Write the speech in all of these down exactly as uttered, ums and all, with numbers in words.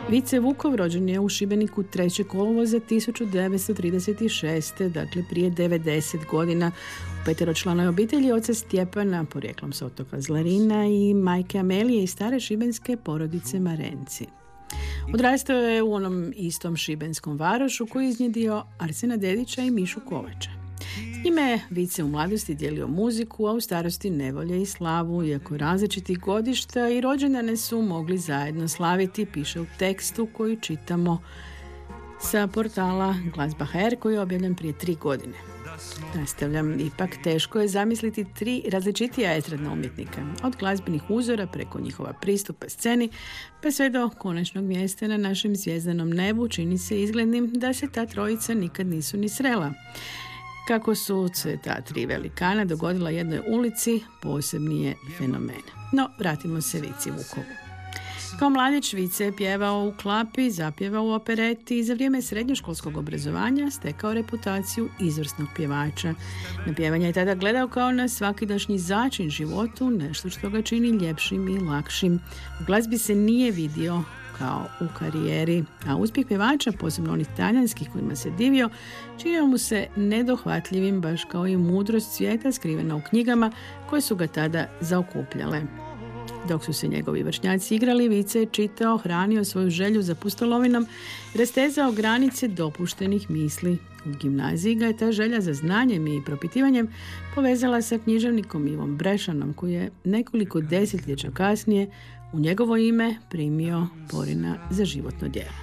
Vice Vukov rođen je u Šibeniku trećeg kolovoza tisuću devetsto trideset šeste. dakle prije devedeset godina, u peteročlanoj obitelji oca Stjepana, porijeklom s otoka Zlarina, i majke Amelije iz stare šibenske porodice Marenci. Odrastao je u onom istom šibenskom Varošu koji je iznjedrio Arsena Dedića i Mišu Kovača. S njime je Vice u mladosti dijelio muziku, a u starosti nevolje i slavu, iako različitih godišta i rođendane su mogli zajedno slaviti, piše u tekstu koji čitamo sa portala Glazba ha er koji je objavljen prije tri godine. Nastavljam, ipak teško je zamisliti tri različitija estradna umjetnika, od glazbenih uzora preko njihova pristupa sceni, pa sve do konačnog mjesta na našem zvjezdanom nebu. Čini se izglednim da se ta trojica nikad nisu ni srela. Kako su se ta tri velikana dogodila jednoj ulici, posebni je fenomen. No, vratimo se Vici Vukovu. Kao mladić Vice je pjevao u klapi, zapjevao u opereti i za vrijeme srednjoškolskog obrazovanja stekao reputaciju izvrsnog pjevača. Na pjevanje je tada gledao kao na svakidašnji začin životu, nešto što ga čini ljepšim i lakšim. U glazbi se nije vidio kao u karijeri, a uspjeh pjevača, posebno onih talijanskih kojima se divio, činio mu se nedohvatljivim, baš kao i mudrost svijeta skrivena u knjigama koje su ga tada zaokupljale. Dok su se njegovi vršnjaci igrali, Vice je čitao, hranio svoju želju za pustolovinom, rastezao granice dopuštenih misli. U gimnaziji ga je ta želja za znanjem i propitivanjem povezala sa književnikom Ivom Brešanom, koji je nekoliko desetljeća kasnije u njegovo ime primio Porina za životno djelo.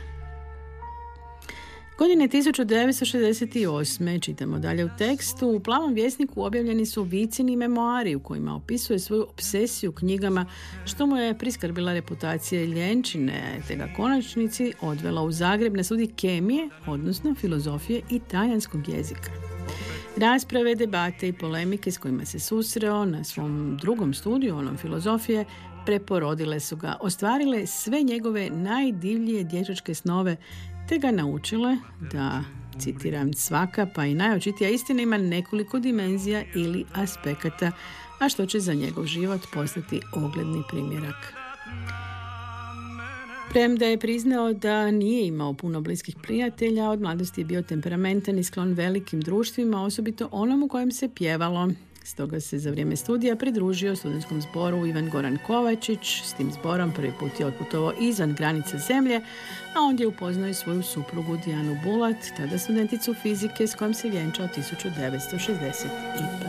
Godine tisuću devetsto šezdeset osme. čitamo dalje u tekstu, u Plavom vjesniku objavljeni su Vicini memoari u kojima opisuje svoju obsesiju knjigama, što mu je priskrbila reputacija ljenčine, te ga konačnici odvela u Zagreb na studij kemije, odnosno filozofije i talijanskog jezika. Rasprave, debate i polemike s kojima se susreo na svom drugom studiju, onom filozofije, preporodile su ga, ostvarile sve njegove najdivljije dječačke snove, te ga naučile da, citiram, svaka pa i najočitija istina ima nekoliko dimenzija ili aspekata, a što će za njegov život postati ogledni primjerak. Premda je priznao da nije imao puno bliskih prijatelja, od mladosti je bio temperamentan i sklon velikim društvima, osobito onom u kojem se pjevalo. Stoga se za vrijeme studija pridružio studentskom zboru Ivan Goran Kovačić. S tim zborom prvi put je otputovao izvan granica zemlje, a ondje je upoznao i svoju suprugu Dijanu Bulat, tada studenticu fizike s kojom se vjenčao tisuću devetsto šezdeset prve.